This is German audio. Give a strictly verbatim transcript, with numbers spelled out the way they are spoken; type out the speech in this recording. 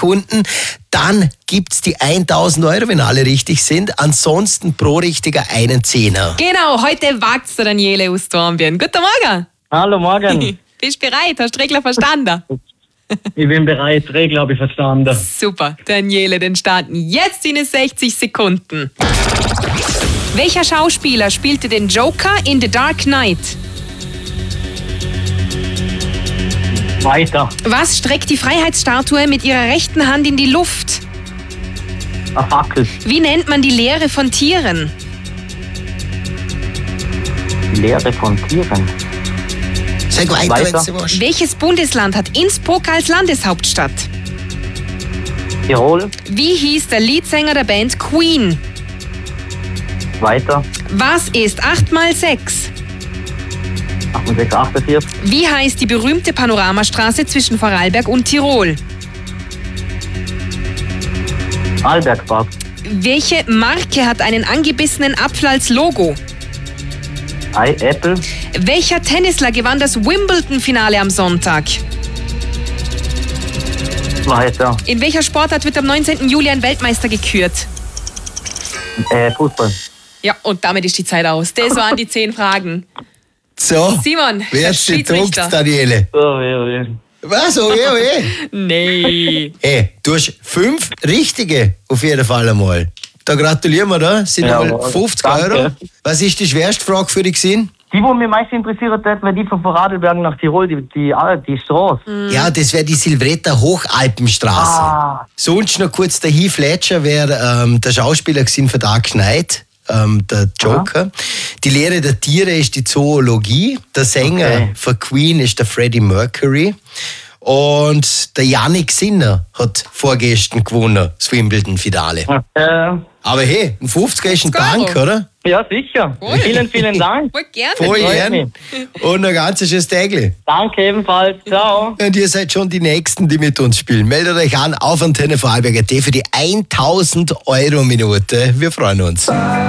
Sekunden. Dann gibt's die tausend Euro, wenn alle richtig sind. Ansonsten pro Richtiger einen Zehner. Genau, heute wagt's der Daniele aus Dornbirn. Guten Morgen. Hallo, morgen. Bist du bereit? Hast du die Regler verstanden? Ich bin bereit, Regel habe ich verstanden. Super, Daniele, dann starten jetzt in sechzig Sekunden. Welcher Schauspieler spielte den Joker in The Dark Knight? Weiter. Was streckt die Freiheitsstatue mit ihrer rechten Hand in die Luft? Eine Fackel. Wie nennt man die Lehre von Tieren? Lehre von Tieren. Sag weiter, Weiter. wenn's dir wurscht. Welches Bundesland hat Innsbruck als Landeshauptstadt? Tirol. Wie hieß der Leadsänger der Band Queen? Weiter. Was ist acht mal sechs? achtundsechzig, achtundvierzig. Wie heißt die berühmte Panoramastraße zwischen Vorarlberg und Tirol? Albergpark. Welche Marke hat einen angebissenen Apfel als Logo? I Apple. Welcher Tennisler gewann das Wimbledon-Finale am Sonntag? Weiter. In welcher Sportart wird am neunzehnten Juli ein Weltmeister gekürt? Äh, Fußball. Ja, und damit ist die Zeit aus. Das waren die zehn Fragen. So, Simon, wer der ist gedruckt, Schiedsrichter. Daniele? Oh, oh, oh. Was? Oh je, oh je. Nee. Hey, du hast fünf richtige auf jeden Fall einmal. Da gratulieren wir da. Sind Ja, einmal fünfzig danke. Euro. Was ist die schwerste Frage für dich gewesen? Die, wo mich meist interessiert hat, war die von Vorarlberg nach Tirol, die, die, die Straße. Ja, das wäre die Silvretta Hochalpenstraße. Ah. Sonst noch kurz der Heath Ledger wäre ähm, der Schauspieler gewesen von Dark Knight, ähm, der Joker. Die Lehre der Tiere ist die Zoologie. Der Sänger Okay. von Queen ist der Freddie Mercury. Und der Yannick Sinner hat vorgestern gewonnen, das Wimbledon-Finale. Äh, Aber hey, ein fünfziger ist ein fünfzig Euro. Dank, oder? ja, sicher. Cool. Vielen, vielen Dank. Voll gerne. Voll freut gern. mich. Und ein ganzes schönes Tägli. Danke ebenfalls. Ciao. Und ihr seid schon die Nächsten, die mit uns spielen. Meldet euch an auf Antenne Vorarlberg punkt at für die tausend Euro Minute. Wir freuen uns.